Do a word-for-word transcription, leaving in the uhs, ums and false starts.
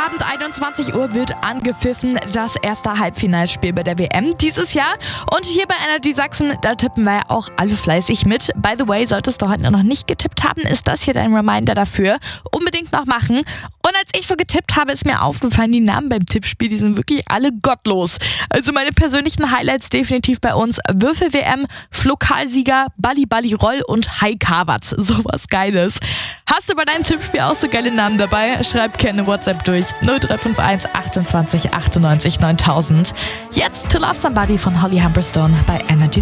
Abend einundzwanzig Uhr wird angepfiffen, das erste Halbfinalspiel bei der W M dieses Jahr. Und hier bei Energy Sachsen, da tippen wir ja auch alle fleißig mit. By the way, solltest du heute noch nicht getippt haben, ist das hier dein Reminder dafür. Unbedingt noch machen. Und als ich so getippt habe, ist mir aufgefallen, die Namen beim Tippspiel, die sind wirklich alle gottlos. Also meine persönlichen Highlights definitiv bei uns: Würfel-W M, Flokalsieger, Balli Balli Roll und Hai Kavatz. Sowas Geiles. Hast du bei deinem Tippspiel auch so geile Namen dabei? Schreib gerne WhatsApp durch null drei fünf eins achtundzwanzig achtundneunzig neuntausend. Jetzt To Love Somebody von Holly Humberstone bei Energy.